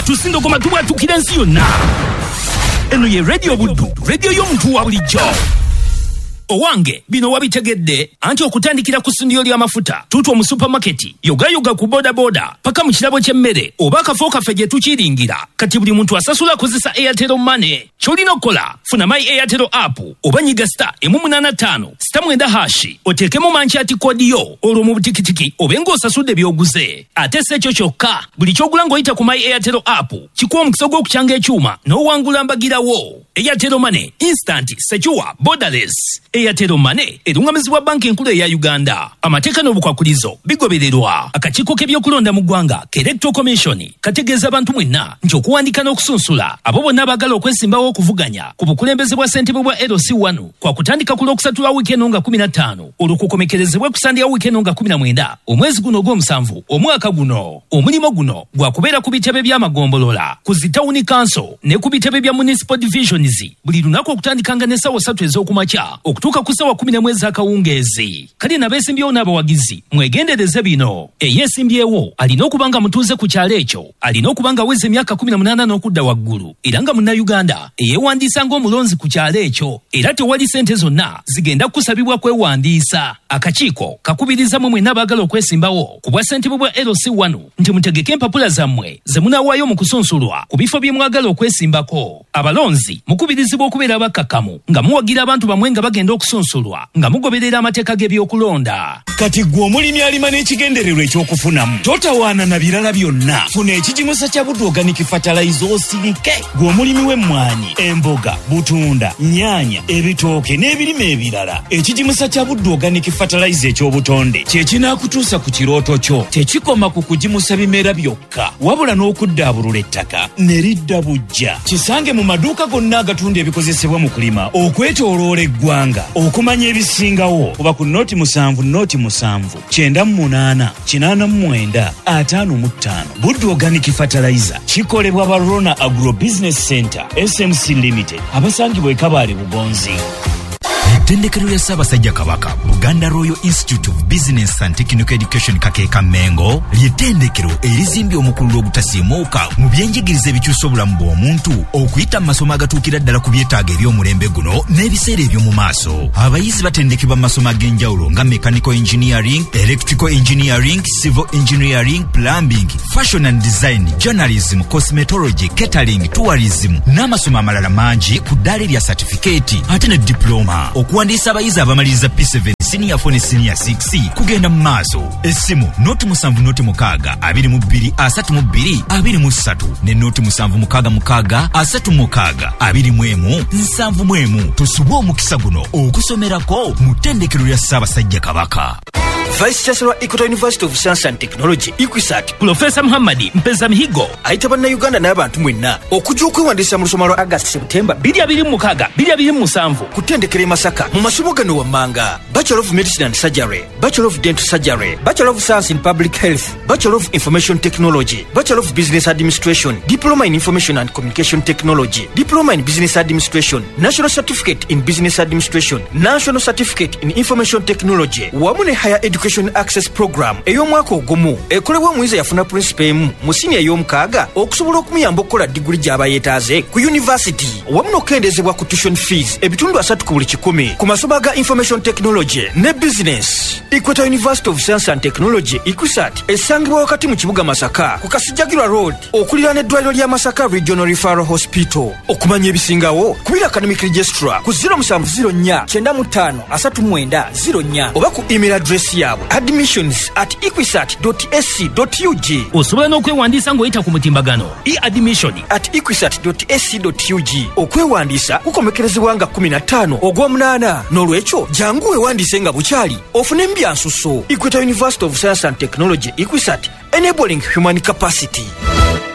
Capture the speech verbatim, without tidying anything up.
tusindogoma tubwatukira ensi yonna. Eno ye Radio Buddu, radio y'omuntu wa bulijjo. Owange bino wabitegedde anti okutandikira ku sundiro ly'amafuta tutwa mu supermarket yoga yoga ku boda boda paka mu kirabo ky'emmere oba akafo kaffe gye tukiringira kati buli muntu asasula kozesa Airtel Money. Kyolina okukola funa my Airtel app oba nyiga star emu munaana ttaano star mwenda hashi oteekemu manchati kodi yo olwo mu butikitiki obenga osasudde byoguze. Ate si ekyo kyokka, buli kyogula ng'oyita ku my Airtel app kikuwa omukisa gw'okukyanga ekyuma n'owangula mbagirawo. Airtel Money instant secure borderless. Airtel Money erungamizibwa banki enkulu eya Uganda. Amateeka n'obukwakulizo bigobererwa. Akakiiko k'ebyokulonda mu ggwanga ke Electoral Commission kategeeza abantu mwenna nti okuwandiika n'okusunsula abo bonna abaagala okwesimbawo okuvuganya ku bukulembeze bwa ssentebe bwa L C one kwa kutandika ku lwokusatu lwa wiiki eno nga kumi na ttaano olw'okukomekerezebwa kusandya wiiki eno nga kumi na mwenda omwezi guno ogw'omusanvu omwaka guno. Omulimo guno gwakubeera ku bitebe by'amagombolola, ku zi tawuni council ne ku bitebe bya municipal divisions buli lunaku okutandikanga n'essaawa ssatu ez'okumakya okutuuka ku ssaawa kumi n'emu ez'akawungeezi. Kale n'abeesimbyewo n'abawagizi mwegendereze bino. Eyeesimbyewo alina okuba nga mutuuze ku kyalo ekyo, alina okuba nga aweza emyaka kumi na munaana n'okudda waggulu era nga munnayuganda eyeewandiisa ng'omulonzi ku kyalo ekyo era tewali ssente zonna zigenda kusabibwa kwewandiisa. Akakiiko kakubiriza mwe mwenna abaagala okwesimbawo ku bwa ssentebe bwa L C one nti mutegeke empapula zammwe ze munaawaayo mu kusunsulwa ku bifo bye mwagala okwesimbako. Abalonzi mukubirizibwa okubeera abakkakkamu nga muwagira abantu bamwe nga bagenda okusunsulwa nga mugoberera amateeka g'ebyokulonda. Kati gwe omulimi alima n'ekigendererwa ekyokufunamu totawaana na birala byonna. Funa ekigimusa kya Buddu Organic Fertilizer osirike. Gwe omulimi w'emmwanyi, emboga, butunda, nnyaanya, ebitooke n'ebirime ebirala. Ekigimusa kya Buddu Organic Fertilizer eky'obutonde kye kinaakutuusa ku kirooto kyo. Tekikoma ku kugimusa bimera byokka wabula n'okuddaabulula ettaka ne lidda bujja. Kisange mu maduuka gonna agatunda ebikozesebwa mu kulima okwetooloola eggwanga. Okumanya ebisingawo kuba ku noti musanvu noti musanvu kyenda mu munaana kinaana mu mwenda ataano mu ttaano. Buddu Organic Fertilizer kikolebwa ba Rona Agro Business Center S M C Limited abasangibwa e Kabaale Bugonzi. Ettendekero lya Ssaabasajja Kabaka Buganda Royal Institute of Business and Technical Education Kakeeka Mengo ly'ettendekero erizimbye omukulu obutasiimuuka mu byenjigiriza ebikyusa obulamu bw'omuntu okuyita mu masomo agatuukira ddala ku byetaago eby'omulembe guno n'ebiseera eby'omu maaso. Abayizi batendekebwa mu masomo ag'enjawulo nga Mechanical Engineering, Electrical Engineering, Civil Engineering, Plumbing, Fashion and Design, Journalism, Cosmetology, Catering, Tourism n'amasomo amalala mangi ku ddaala lya certificate ate ne diploma. Okuwandiisa abayizi abamaliriza P seven senior four ne senior six kugenda mu maaso. Essimu noti musanvu noti mukaaga abiri mu bbiri asatu mu bbiri abiri mu ssatu ne noti musanvu mukaaga mukaaga asatu mukaaga abiri mu emu nsanvu mu emu. Tusubwe omukisa guno okusomerako mu ttendekero lya Ssaabasajja Kabaka. Vice Chancellor Equator University of Science and Technology Equisat Professor Muhammad Mpeza Mihigo ayita bannayuganda n'abantu mwenna okujja okwewandiisa mu lusoma lwa August September bbiri abiri mu mukaaga bbiri abiri mu musanvu ku ttendekero e Masaka mu masomo gano wammanga: Bachelor of Medicine and Surgery, Bachelor of Dental Surgery, Bachelor of Science in Public Health, Bachelor of Information Technology, Bachelor of Business Administration, Diploma in Information and Communication Technology, Diploma in Business Administration, National Certificate in Business Administration, National Certificate in Information Technology wamu ne Higher Education Access Program ey'omwaka ogumu ekolebwa omuyizi yafuna principal emu mu siniya ey'omukaaga okusobola okumuyamba okukola diguli gy'aba yeetaaze ku university wamu n'okukendezebwa ku tuition fees ebitundu asatu ku buli kikumi ku masomo ga Information Technology ne Business. Equator University of Science and Technology Equisat esangibwa wakati mu kibuga Masaka ku Kasijjagirwa Road okuliraana eddwaliro lya Masaka Regional Referral Hospital. Okumanya ebisingawo kubira academic registrar ku zero seven zero nnya kyenda mu ttaano asatu mu mwenda zero nnya oba ku email address yaabwe admissions at equisat dot a c dot u g. Osobola n'okwewandiisa ng'oyita ku mutimbagano e-admission at equisat dot a c dot u g. Okwewandiisa kukomekerezebwa nga kumi na ttaano ogw'omunaana. N'olwekyo jangu weewandiise nga bukyali ofune embyansuso. Equator University of Science and Technology Equisat, enabling human capacity.